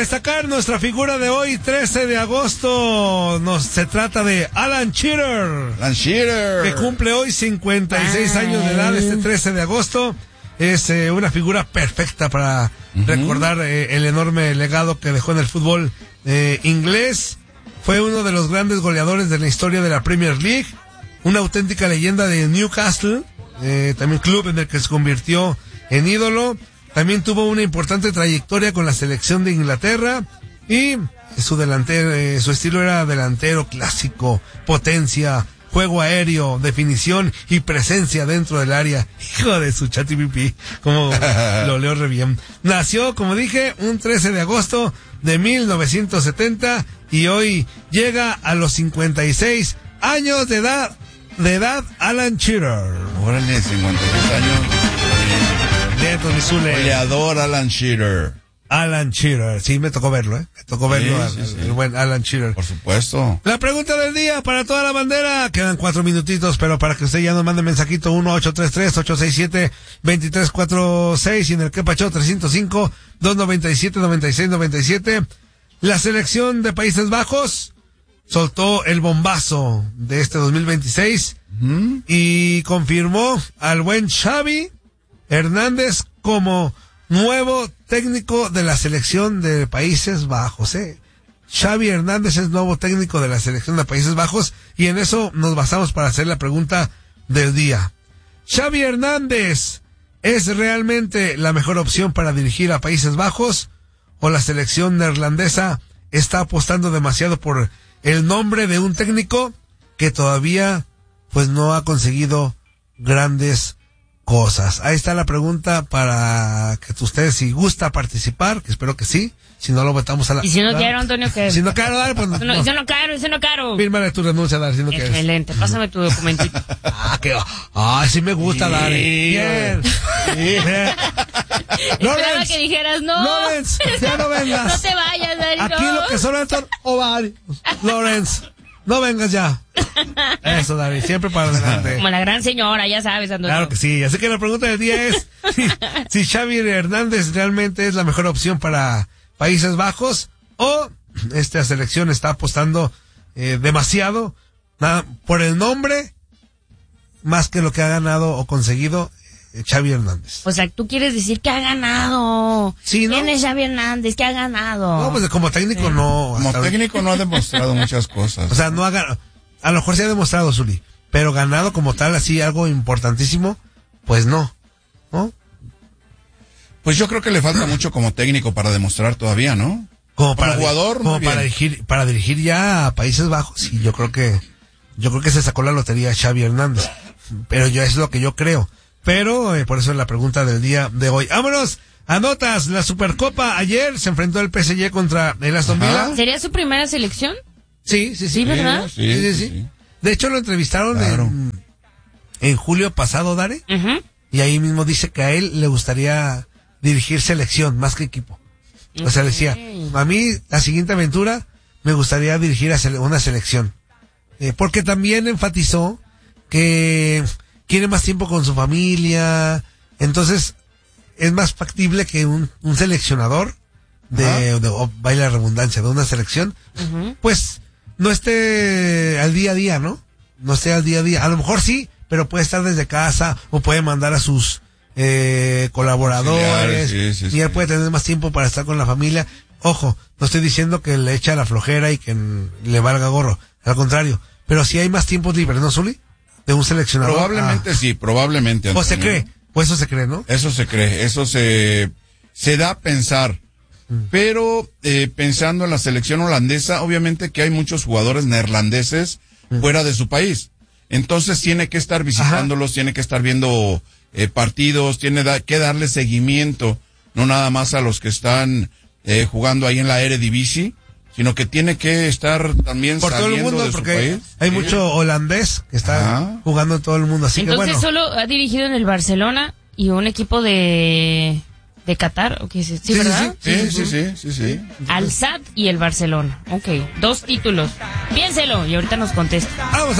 destacar nuestra figura de hoy, 13 de agosto. Se trata de Alan Shearer. Alan Shearer. Que cumple hoy 56 años de edad, este 13 de agosto. Es una figura perfecta para recordar el enorme legado que dejó en el fútbol inglés. Fue uno de los grandes goleadores de la historia de la Premier League. Una auténtica leyenda de Newcastle. También club en el que se convirtió en ídolo. También tuvo una importante trayectoria con la selección de Inglaterra y su estilo era delantero clásico, potencia, juego aéreo, definición y presencia dentro del área. Hijo de su chatipipi, como lo leo re bien. Nació, como dije, un 13 de agosto de 1970 y hoy llega a los 56 años de edad Alan Shearer. Órale, 56 años. Goleador Alan Shearer. Alan Shearer, sí, me tocó verlo, Me tocó verlo, el buen Alan Shearer. Por supuesto. La pregunta del día para toda la bandera. Quedan 4 minutitos, pero para que usted ya nos mande mensajito 1-833-867-2346 y en el Quepacho 305-297-9697. La selección de Países Bajos soltó el bombazo de este 2026 y confirmó al buen Xavi Hernández como nuevo técnico de la selección de Países Bajos, Xavi Hernández es nuevo técnico de la selección de Países Bajos y en eso nos basamos para hacer la pregunta del día. ¿Xavi Hernández es realmente la mejor opción para dirigir a Países Bajos o la selección neerlandesa está apostando demasiado por el nombre de un técnico que todavía pues no ha conseguido grandes cosas? Ahí está la pregunta para que ustedes, si gusta participar, que espero que sí, si no lo metamos a la... Y si no quiero, Antonio, que... Si no quiero, dar, pues... Si no quiero. Fírmale tu renuncia, Dar, si no quieres. Excelente, pásame tu documentito. Sí me gusta, Dar. Bien. Esperaba que dijeras no. Lorenz, ya no vengas. No te vayas, Dari. Aquí lo que solo entran ovarios. Lorenz, no vengas ya. Eso, Dari, siempre para adelante. Como la gran señora, ya sabes, Antonio. Claro que sí. Así que la pregunta del día es si Xavi Hernández realmente es la mejor opción para Países Bajos o esta selección está apostando demasiado por el nombre más que lo que ha ganado o conseguido Xavi Hernández. O sea, tú quieres decir que ha ganado. Sí, ¿no? ¿Quién es Xavi Hernández? ¿Qué ha ganado? No, pues como técnico no. Como técnico no ha demostrado muchas cosas. O sea, no ha ganado. A lo mejor se ha demostrado, Zuli, pero ganado como tal, así algo importantísimo, pues no. ¿No? Pues yo creo que le falta mucho como técnico para demostrar todavía, ¿no? Como jugador, como para dirigir ya a Países Bajos, sí, yo creo que se sacó la lotería Xavi Hernández. Pero es lo que yo creo. Pero por eso es la pregunta del día de hoy. Vámonos a notas. La Supercopa ayer se enfrentó el PSG contra el Aston Villa. ¿Sería su primera selección? Sí, ¿verdad? Sí. De hecho lo entrevistaron en julio pasado, Dare. Y ahí mismo dice que a él le gustaría dirigir selección más que equipo. O sea, decía, a mí la siguiente aventura me gustaría dirigir a una selección. Porque también enfatizó que quiere más tiempo con su familia. Entonces es más factible que un seleccionador vaya la redundancia, de una selección, pues no esté al día a día, ¿no? No esté al día a día. A lo mejor sí, pero puede estar desde casa o puede mandar a sus colaboradores y él puede tener más tiempo para estar con la familia. Ojo, no estoy diciendo que le echa la flojera y que le valga gorro, al contrario, pero si hay más tiempos libres, ¿no, Zuli? De un seleccionador. Probablemente sí, probablemente. O se cree, o eso se cree, ¿no? Eso se cree, eso se da a pensar. Pero pensando en la selección holandesa, obviamente que hay muchos jugadores neerlandeses fuera de su país. Entonces tiene que estar visitándolos, tiene que estar viendo partidos, tiene que darle seguimiento, no nada más a los que están jugando ahí en la Eredivisie, sino que tiene que estar también por saliendo todo el mundo, de porque su país. Hay mucho holandés que está jugando en todo el mundo, así entonces, que bueno. Solo ha dirigido en el Barcelona y un equipo de Qatar, ¿o qué es? ¿Sí, verdad? Sí. Al Sadd y el Barcelona. Ok, 2 títulos. Piénselo y ahorita nos contesta. Vamos